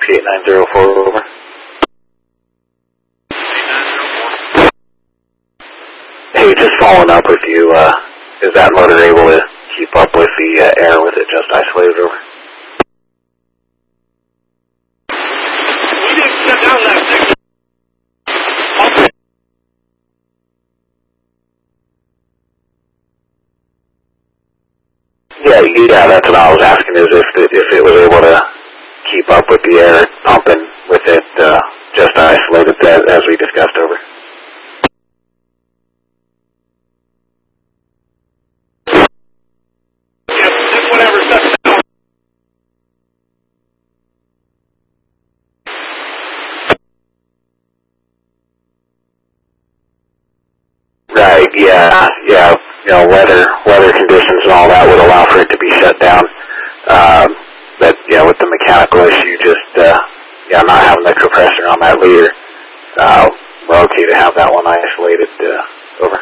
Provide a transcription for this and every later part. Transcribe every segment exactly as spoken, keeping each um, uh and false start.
eight nine zero four, over. Hey, just following up with you, uh, is that motor able to keep up with the uh, air with it just isolated, over? We didn't shut down that signal. Yeah, yeah, that's what I was asking, is if it, if it was able to keep up with the air pumping with it uh, just isolated as, as we discussed, over. Yes, just whatever shuts down. Right, yeah, yeah, you know, weather, weather conditions and all that would allow for it to be shut down. Um, but, yeah, with the mechanical issue, just, uh, yeah, not having the compressor on that leader, uh, we're okay to have that one isolated, uh, over.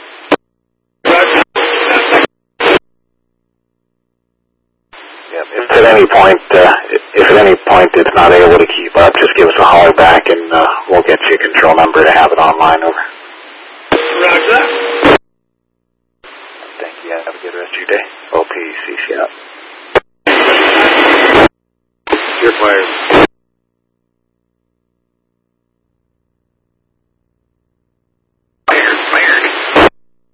Yeah, if at any point, uh, if at any point it's not able to keep up, just give us a holler back and, uh, we'll get you a control number to have it online, over. Roger that. Thank you. Have a good rest of your day. O P C C out. Your fire.